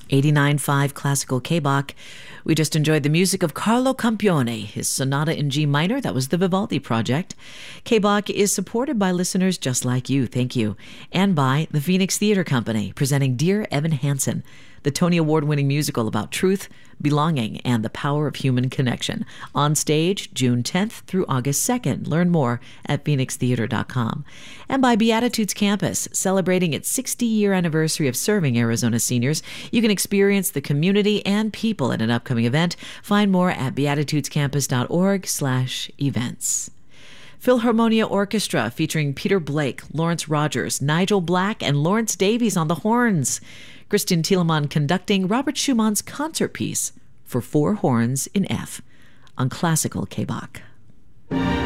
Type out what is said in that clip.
89.5 Classical K-Bach. We just enjoyed the music of Carlo Campione, his Sonata in G minor. That was the Vivaldi project. K-Bach is supported by listeners just like you, thank you, and by the Phoenix Theater Company, presenting Dear Evan Hansen, the Tony Award-winning musical about truth, belonging, and the power of human connection. On stage, June 10th through August 2nd. Learn more at phoenixtheater.com. And by Beatitudes Campus, celebrating its 60-year anniversary of serving Arizona seniors. You can experience the community and people at an upcoming event. Find more at beatitudescampus.org/events. Philharmonia Orchestra featuring Peter Blake, Lawrence Rogers, Nigel Black, and Lawrence Davies on the horns. Christian Thielemann conducting Robert Schumann's concert piece for 4 horns in F on Classical K-Bach.